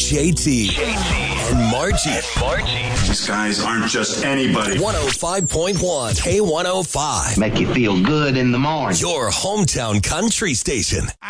JT and Margie. These guys aren't just anybody. 105.1 K105. Make you feel good in the morning. Your hometown country station.